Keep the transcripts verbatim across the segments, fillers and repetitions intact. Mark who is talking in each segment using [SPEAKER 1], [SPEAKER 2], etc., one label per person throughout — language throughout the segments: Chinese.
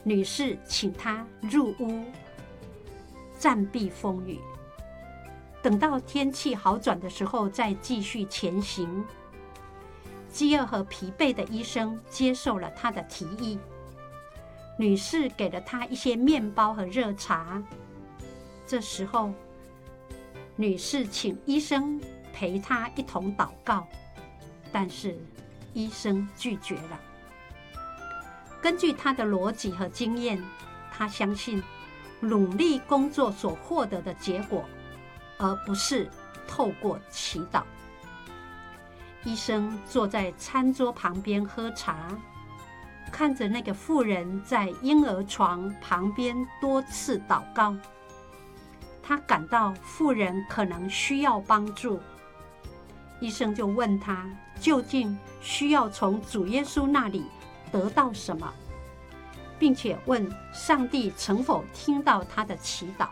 [SPEAKER 1] 女士请他入屋暂避风雨，等到天气好转的时候再继续前行。饥饿和疲惫的医生接受了他的提议，女士给了他一些面包和热茶。这时候，女士请医生陪她一同祷告，但是医生拒绝了。根据他的逻辑和经验，他相信努力工作所获得的结果，而不是透过祈祷。医生坐在餐桌旁边喝茶，看着那个妇人在婴儿床旁边多次祷告，他感到妇人可能需要帮助。医生就问他，究竟需要从主耶稣那里得到什么，并且问上帝曾否听到他的祈祷。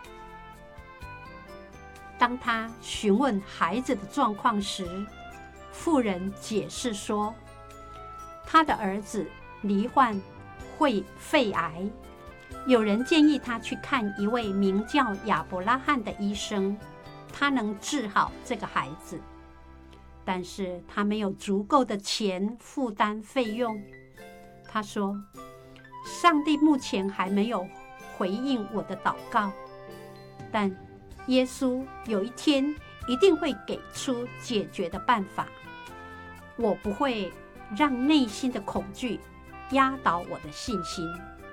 [SPEAKER 1] 当他询问孩子的状况时，妇人解释说，他的儿子罹患会肺癌，有人建议他去看一位名叫亚伯拉罕的医生，他能治好这个孩子，但是他没有足够的钱负担费用。他说，上帝目前还没有回应我的祷告，但耶稣有一天一定会给出解决的办法。我不会让内心的恐惧压倒我的信心。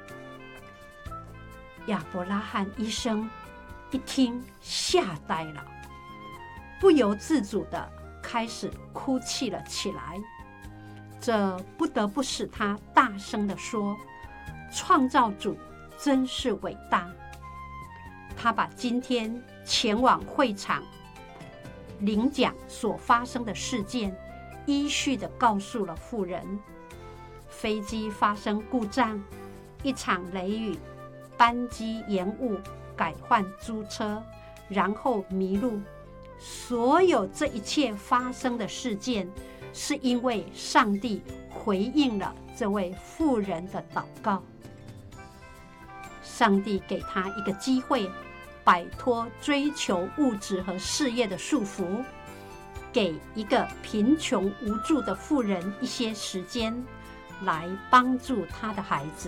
[SPEAKER 1] 亚伯拉罕医生一听吓呆了，不由自主地开始哭泣了起来。这不得不使他大声地说，创造主真是伟大。他把今天前往会场领奖所发生的事件依序地告诉了妇人。飞机发生故障，一场雷雨，班机延误，改换租车，然后迷路。所有这一切发生的事件，是因为上帝回应了这位妇人的祷告。上帝给他一个机会，摆脱追求物质和事业的束缚，给一个贫穷无助的妇人一些时间，来帮助他的孩子。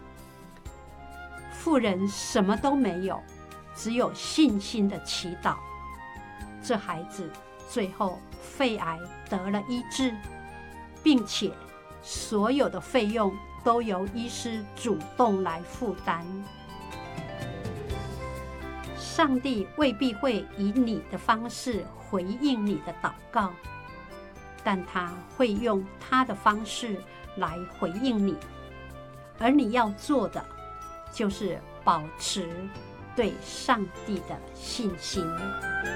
[SPEAKER 1] 妇人什么都没有，只有信心的祈祷。这孩子最后肺癌得了医治，并且所有的费用都由医师主动来负担。上帝未必会以你的方式回应你的祷告，但他会用他的方式来回应你，而你要做的就是保持对上帝的信心。